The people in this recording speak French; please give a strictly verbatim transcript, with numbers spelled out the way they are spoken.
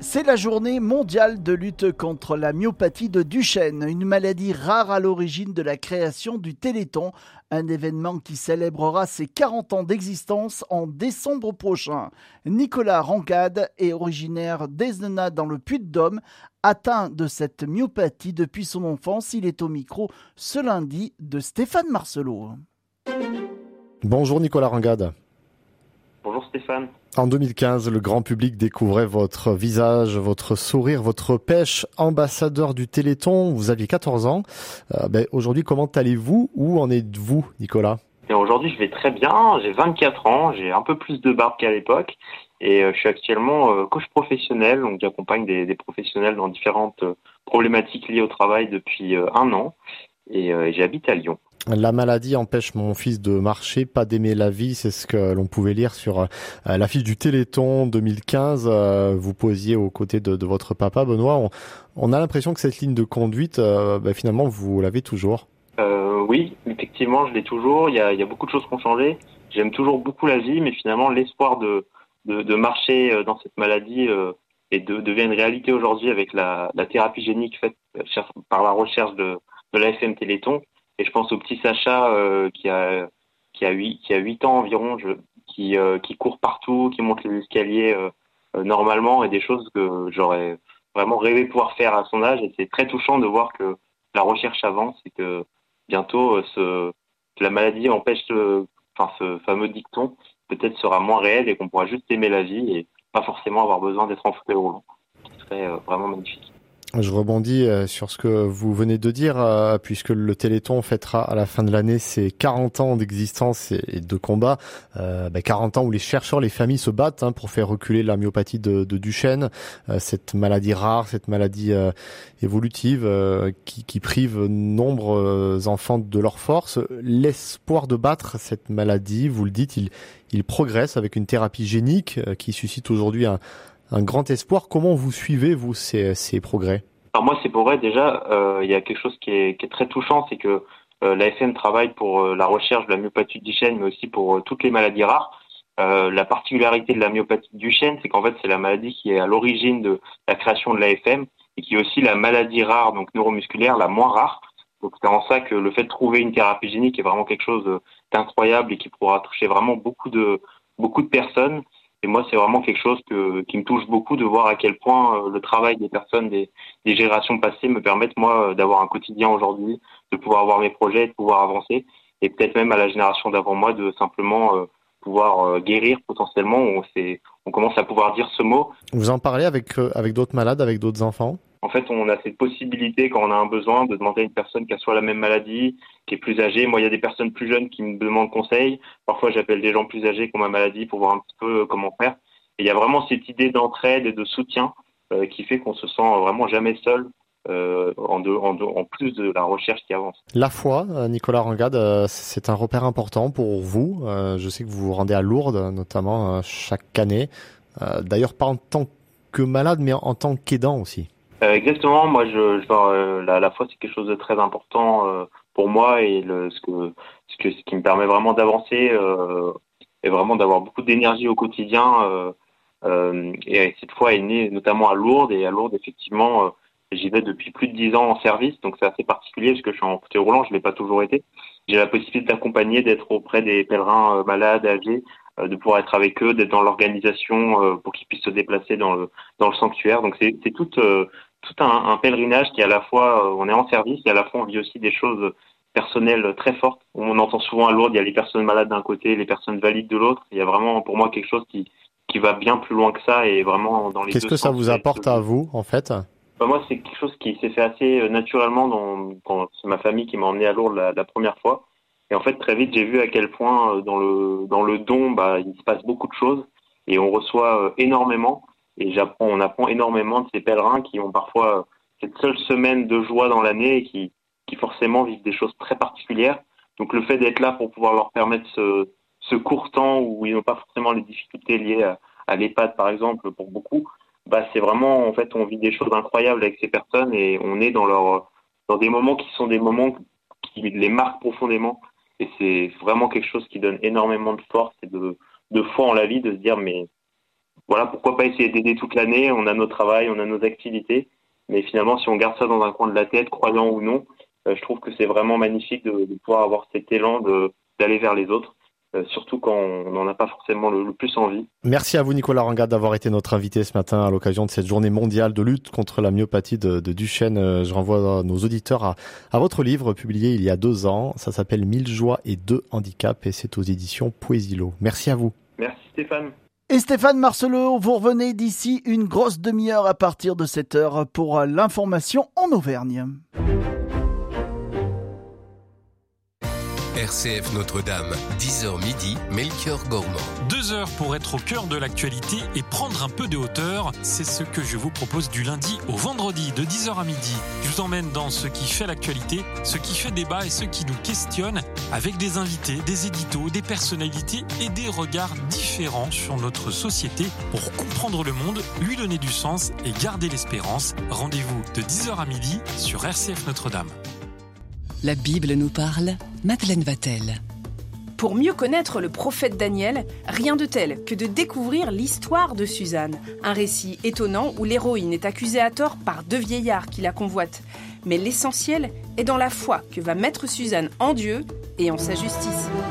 C'est la journée mondiale de lutte contre la myopathie de Duchenne, une maladie rare à l'origine de la création du Téléthon, un événement qui célébrera ses quarante ans d'existence en décembre prochain. Nicolas Rancade est originaire d'Aizenat dans le Puy-de-Dôme. Atteint de cette myopathie depuis son enfance, il est au micro ce lundi de Stéphane Marcelot. Bonjour Nicolas Rancade. Bonjour Stéphane. En deux mille quinze, le grand public découvrait votre visage, votre sourire, votre pêche, ambassadeur du Téléthon. Vous aviez quatorze ans. Euh, ben, aujourd'hui, comment allez-vous? Où en êtes-vous, Nicolas? Et aujourd'hui, je vais très bien. J'ai vingt-quatre ans. J'ai un peu plus de barbe qu'à l'époque. Et euh, je suis actuellement euh, coach professionnel. Donc, j'accompagne des, des professionnels dans différentes euh, problématiques liées au travail depuis euh, un an. Et euh, j'habite à Lyon. La maladie empêche mon fils de marcher, pas d'aimer la vie, c'est ce que l'on pouvait lire sur euh, l'affiche du Téléthon deux mille quinze. Euh, vous posiez aux côtés de, de votre papa, Benoît. On, on a l'impression que cette ligne de conduite, euh, ben, finalement, vous l'avez toujours. Euh, oui, effectivement, je l'ai toujours. Il y a, il y a beaucoup de choses qui ont changé. J'aime toujours beaucoup la vie, mais finalement, l'espoir de, de, de marcher dans cette maladie euh, et de, devient une réalité aujourd'hui avec la, la thérapie génique faite par la recherche de, de l'A F M Téléthon. Et je pense au petit Sacha euh, qui a qui a huit qui a huit ans environ, je, qui euh, qui court partout, qui monte les escaliers euh, euh, normalement, et des choses que j'aurais vraiment rêvé pouvoir faire à son âge. Et c'est très touchant de voir que la recherche avance et que bientôt euh, ce que la maladie empêche le, enfin ce fameux dicton peut-être sera moins réel et qu'on pourra juste aimer la vie et pas forcément avoir besoin d'être en fauteuil roulant. Ce serait euh, vraiment magnifique. Je rebondis sur ce que vous venez de dire, puisque le Téléthon fêtera à la fin de l'année ses quarante ans d'existence et de combat. Euh, ben quarante ans où les chercheurs, les familles se battent hein, pour faire reculer la myopathie de, de Duchenne, euh, cette maladie rare, cette maladie euh, évolutive euh, qui, qui prive nombreux enfants de leur force. L'espoir de battre cette maladie, vous le dites, il, il progresse avec une thérapie génique euh, qui suscite aujourd'hui un Un grand espoir. Comment vous suivez, vous, ces, ces progrès? Alors moi, ces progrès, déjà, euh, il y a quelque chose qui est, qui est très touchant, c'est que euh, l'A F M travaille pour euh, la recherche de la myopathie de Duchenne, mais aussi pour euh, toutes les maladies rares. Euh, la particularité de la myopathie de Duchenne, c'est qu'en fait, c'est la maladie qui est à l'origine de la création de l'A F M et qui est aussi la maladie rare, donc neuromusculaire, la moins rare. Donc c'est en ça que le fait de trouver une thérapie génique est vraiment quelque chose d'incroyable et qui pourra toucher vraiment beaucoup de beaucoup de personnes. Et moi, c'est vraiment quelque chose que, qui me touche beaucoup de voir à quel point euh, le travail des personnes des, des générations passées me permettent, moi, d'avoir un quotidien aujourd'hui, de pouvoir avoir mes projets, de pouvoir avancer, et peut-être même à la génération d'avant moi de simplement euh, pouvoir euh, guérir potentiellement. On, c'est, on commence à pouvoir dire ce mot. Vous en parlez avec, euh, avec d'autres malades, avec d'autres enfants? En fait, on a cette possibilité, quand on a un besoin, de demander à une personne qui a soit la même maladie, qui est plus âgée. Moi, il y a des personnes plus jeunes qui me demandent conseil. Parfois, j'appelle des gens plus âgés qui ont ma maladie pour voir un petit peu comment faire. Et il y a vraiment cette idée d'entraide et de soutien euh, qui fait qu'on se sent vraiment jamais seul, euh, en, de, en, de, en plus de la recherche qui avance. La foi, Nicolas Rancade, c'est un repère important pour vous. Euh, je sais que vous vous rendez à Lourdes, notamment, euh, chaque année. Euh, d'ailleurs, pas en tant que malade, mais en tant qu'aidant aussi. Euh, exactement. Moi, je, je euh, la, la foi, c'est quelque chose de très important euh, pour moi et le, ce que ce que ce qui me permet vraiment d'avancer euh, et vraiment d'avoir beaucoup d'énergie au quotidien. Euh, euh, et cette foi est née notamment à Lourdes et à Lourdes, effectivement, euh, j'y vais depuis plus de dix ans en service, donc c'est assez particulier parce que je suis en fauteuil roulant, je l'ai pas toujours été. J'ai la possibilité d'accompagner, d'être auprès des pèlerins euh, malades, âgés, euh, de pouvoir être avec eux, d'être dans l'organisation euh, pour qu'ils puissent se déplacer dans le dans le sanctuaire. Donc c'est c'est tout euh, tout un, un pèlerinage qui à la fois, euh, on est en service et à la fois on vit aussi des choses personnelles très fortes. On entend souvent à Lourdes, il y a les personnes malades d'un côté, les personnes valides de l'autre. Il y a vraiment pour moi quelque chose qui qui va bien plus loin que ça et vraiment dans les deux sens. Qu'est-ce que ça vous apporte à vous, en fait? Bah moi, c'est quelque chose qui s'est fait assez naturellement dans, dans c'est ma famille qui m'a emmené à Lourdes la, la première fois. Et en fait, très vite, j'ai vu à quel point dans le dans le don, bah, il se passe beaucoup de choses et on reçoit énormément. Et j'apprends, on apprend énormément de ces pèlerins qui ont parfois cette seule semaine de joie dans l'année et qui qui forcément vivent des choses très particulières. Donc le fait d'être là pour pouvoir leur permettre ce ce court temps où ils n'ont pas forcément les difficultés liées à, à l'EHPAD, par exemple, pour beaucoup, bah c'est vraiment, en fait, on vit des choses incroyables avec ces personnes et on est dans leur dans des moments qui sont des moments qui les marquent profondément. Et c'est vraiment quelque chose qui donne énormément de force et de, de foi en la vie, de se dire, mais voilà, pourquoi pas essayer d'aider toute l'année. On a nos travails, on a nos activités. Mais finalement, si on garde ça dans un coin de la tête, croyant ou non, euh, je trouve que c'est vraiment magnifique de, de pouvoir avoir cet élan de, d'aller vers les autres. Euh, surtout quand on n'en a pas forcément le, le plus envie. Merci à vous Nicolas Ranga d'avoir été notre invité ce matin à l'occasion de cette journée mondiale de lutte contre la myopathie de, de Duchenne. Euh, je renvoie nos auditeurs à, à votre livre publié il y a deux ans. Ça s'appelle Mille joies et deux handicaps et c'est aux éditions Poésilo. Merci à vous. Merci Stéphane. Et Stéphane Marcelot, vous revenez d'ici une grosse demi-heure à partir de sept heures pour l'information en Auvergne. R C F Notre-Dame, dix heures midi, Melchior Gormand. Deux heures pour être au cœur de l'actualité et prendre un peu de hauteur, c'est ce que je vous propose du lundi au vendredi de dix heures à midi. Je vous emmène dans ce qui fait l'actualité, ce qui fait débat et ce qui nous questionne avec des invités, des éditos, des personnalités et des regards différents sur notre société pour comprendre le monde, lui donner du sens et garder l'espérance. Rendez-vous de dix heures à midi sur R C F Notre-Dame. La Bible nous parle, Madeleine Vatel. Pour mieux connaître le prophète Daniel, rien de tel que de découvrir l'histoire de Suzanne. Un récit étonnant où l'héroïne est accusée à tort par deux vieillards qui la convoitent. Mais l'essentiel est dans la foi que va mettre Suzanne en Dieu et en sa justice.